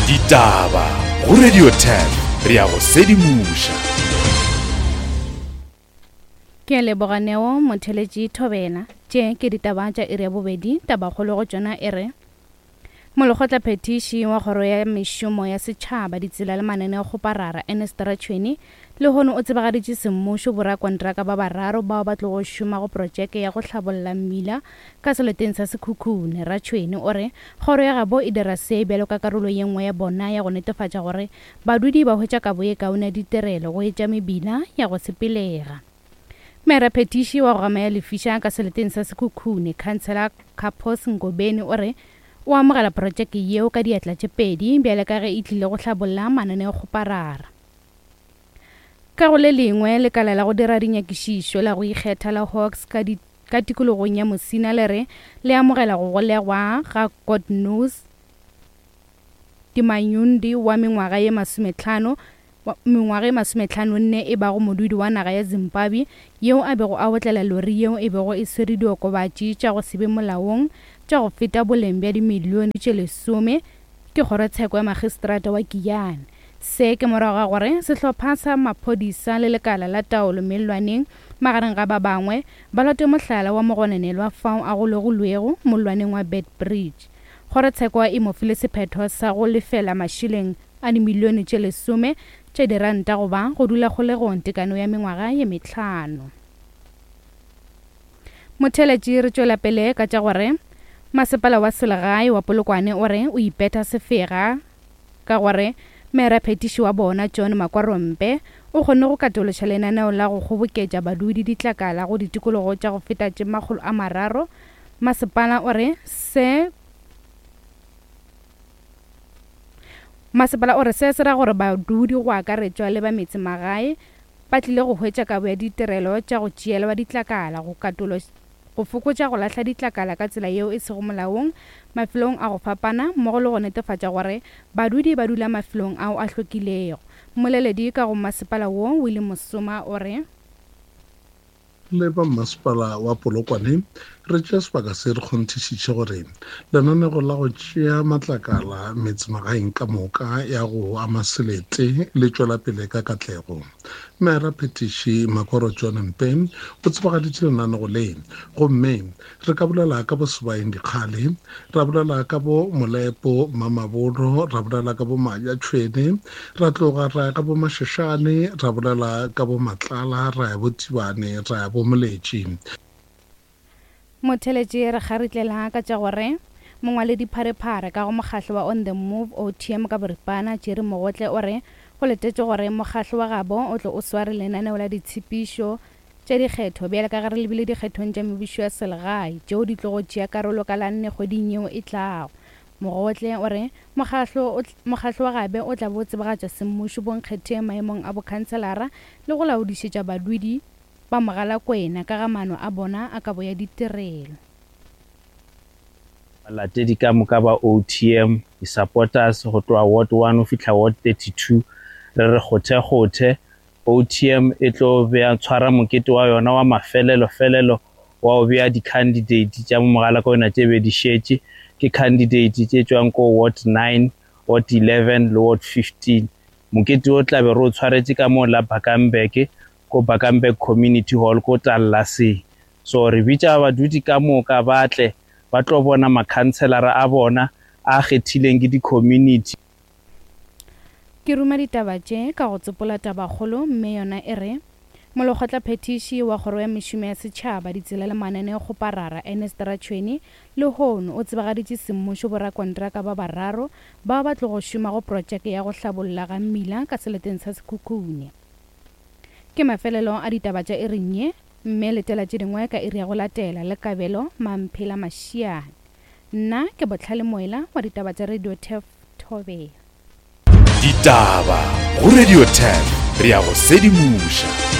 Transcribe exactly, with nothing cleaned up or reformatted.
Ditaba go Radio ten re ya go sedimusha. Ke a leboganeo motheletši Thobela tše ke ditaba tša iri ya bobedi tabakgolo go tšona ere molokgotla phetiši wa kgoro ya mešomo ya setšhaba ditsela le mananeo go parara Ernest Ratšhweni le hono o tsebagaditše semmušo borakontraka ba bararo bao ba tlo go šoma go projeke ya go hlabolla mmila ka seleteng sa Sekhukhune. Ratšhweni o re kgoro ya gabo e dira se bjalo ka karolo ye nngwe ya bona ya go netefatša gore badudi ba hwetša kabo ye kaone ya ditirelo go etša mebila ya go sepelega. Mera phetiši wa go gamaya lefiša ka seleteng sa Sekhukhune Councillor Kapos Ngobeni o re o amogela projeke yeo ka diatla tše pedi bjale ka ge e tlile go hlabolla mananeo go parara. Ka go le lengwe lekala la go dira dinyakišišo la go ikgetha la Hawks ka di ka tikologong ya Mosina le re le amogela go golegwa ga God Knows Dimanyundi wa mengwaga ye masomehlano mengwaga ye masomehlano nne e bago modudi wa naga ya Zimbabwe yeo a bego a botlela lori yeo e bego e swere diokobatši tša go sebe molaong tša go feta boleng bja dimilione tše lesome ke kgorotsheko ya magistrata wa Giyane. Se ke morago ga gore sehlopha sa maphodisa le lekala la taolo mellwaneng magareng ga ba bangwe ba lote mohlala wa mogonenelwa fao a go legolwego mollwaneng wa Bedbridge. Kgorotsheko e mofile sephetho sa go lefela mašileng a dimilione tše lesome tše diranta go ba go dula kgolegong tekano ya mengwaga ye mehlano. Motheletši re tšwela pele ka tša gore masepala wa selegae wa Polokwane o re o ipeta sefega ka gore mera phetiši wa bona John Makwarompe o kgonne go katološa lenaneo la go kgoboketša badudi ditlakala go ditikologo tša go feta tše makgolo a mararo. Masepala o re se Masepala o re se se ra gore badudi go akaretšwa le ba metsemagae ba tlile go hwetša kabo ya ditirelo tša go tšeelwa ditlakala go katolo go fokotša go lahla ditlakala ka tsela yeo e sego molaong mafelong a go fapana mmogo le go netefatša gore badudi ba dula mafelong ao a hlokilego. Moleledi ka go masepala wo Willie Musoma o re le ba masepala wa Polokwane re tšea sebaka se re kgonthišitše gore lenaneo la go tšea matlakala metsemagaeng ka moka ya go ama selete le tšwela pele ka katlego. Mera phetiši Makoro John Mpe o tsebagaditše lenaneo le gomme re ka bolela ka bo Sebaeng Dikgale, ra bolela ka bo Molepo Mamabolo, ra bolela ka bo Majatšhweni, ra tloga ra ka bo Mashešane, ra bolela ka bo Matlala, ra ya bo Tibane, ra ya bo Moletši. Motheletši re kgaritlela ka tša gore mongwaledi pharephare ka go mokgahlo wa On the Move O T M ka boripana Jerry Mogotle o re go letetše gore mokgahlo wa gabo o tlo o sware lenaneo la ditshepišo tša dikgetho bjale ka gare lebile dikgethong tša mebušo ya selegae tšeo di tlo go tšea karolo ka la nne kgweding yeo e tlago. Mogotle o re mokgahlo wa gabe o tla bo tsebagatša semmušo bonkgethe maemong a bokhanselara le go laodišetša badudi ba mogala kwena ka gamano a bona a kabo ya ditirelo. Balatedi ka moka ba O T M di-supporters go tloa ward one o fitlha ward thirty-two re re gothe-gothe O T M e tlo bea tshwara mokete wa yona wa mafelelo felelo wa o bea di-candidate tša mogala kwena tše be di šetše ke candidate tše tšwang ko ward nine, ward eleven le ward fifteen. Mokete o tla be re o tshwaretše ka mo la Bakamberg ko Bakamberg Community Hall ko Tallase. So re bitša badudi ka moka batle ba tlo bona makhanselara a bona a kgethileng ke di-community. Ke ruma ditaba tše ka go tsopola tabakgolo mme yona e re molokgotla phetiši wa kgoro ya mešomo ya setšhaba ditsela le mananeo go parara Ernest Ratšhweni le hono o tsebagaditše semmušo borakontraka ba bararo bao ba tlo go šoma go projeke ya go hlabolla ga mmila ka seleteng sa Sekhukhune. Ke mafelelo a ditaba tša erinye mme letela tše dingwe ka iri ya go latela le kabelo Mamphela Mašiane. Nna ke Botlhale Moela wa ditaba tša Radio ten Thobela. Ditaba go Radio ten re ya go sedimusha.